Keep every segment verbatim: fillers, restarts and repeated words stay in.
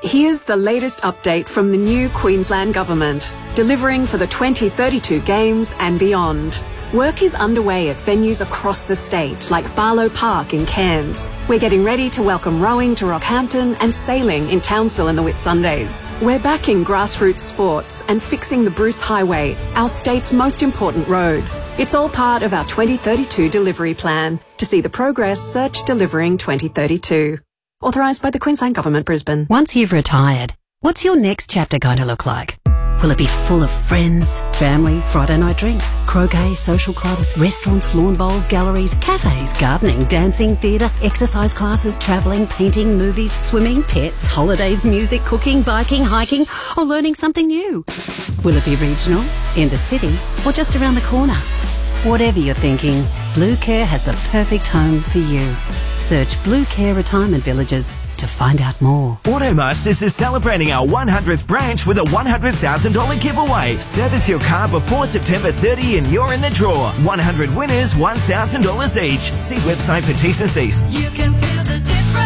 Here's the latest update from the new Queensland Government, delivering for the twenty thirty-two Games and beyond. Work is underway at venues across the state, like Barlow Park in Cairns. We're getting ready to welcome rowing to Rockhampton and sailing in Townsville in the Whitsundays. We're backing grassroots sports and fixing the Bruce Highway, our state's most important road. It's all part of our twenty thirty-two delivery plan. To see the progress, search Delivering twenty thirty-two. Authorised by the Queensland Government, Brisbane. Once you've retired, what's your next chapter going to look like? Will it be full of friends, family, Friday night drinks, croquet, social clubs, restaurants, lawn bowls, galleries, cafes, gardening, dancing, theatre, exercise classes, travelling, painting, movies, swimming, pets, holidays, music, cooking, biking, hiking, or learning something new? Will it be regional, in the city, or just around the corner? Whatever you're thinking, Blue Care has the perfect home for you. Search Blue Care Retirement Villages to find out more. Automasters is celebrating our one hundredth branch with a one hundred thousand dollars giveaway. Service your car before September thirtieth and you're in the draw. one hundred winners, one thousand dollars each. See website for T's and C's. You can feel the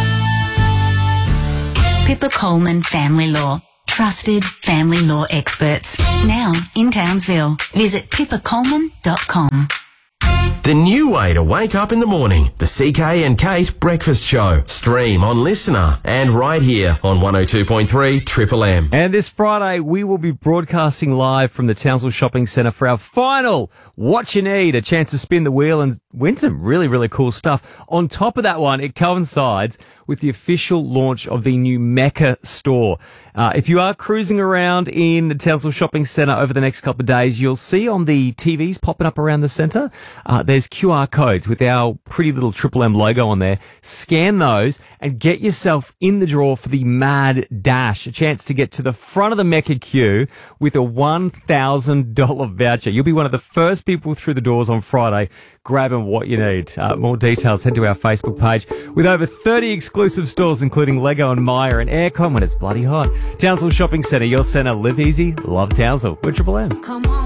difference. Pippa Coleman Family Law. Trusted family law experts. Now in Townsville. Visit pippa coleman dot com. The new way to wake up in the morning. The C K and Kate Breakfast Show. Stream on Listener and right here on one oh two point three Triple M. And this Friday, we will be broadcasting live from the Townsville Shopping Centre for our final What You Need, a chance to spin the wheel and win some really, really cool stuff. On top of that one, it coincides with the official launch of the new Mecca store. Uh, if you are cruising around in the Townsville Shopping Centre over the next couple of days, you'll see on the T Vs popping up around the centre, uh, there's Q R codes with our pretty little Triple M logo on there. Scan those and get yourself in the draw for the Mad Dash, a chance to get to the front of the Mecca queue with a one thousand dollars voucher. You'll be one of the first people through the doors on Friday grabbing what you need. Uh, more details, head to our Facebook page with over thirty exclusive stores, including Lego and Myer and aircon when it's bloody hot. Townsville Shopping Centre, your centre. Live easy, love Townsville. We're Triple M. Come on.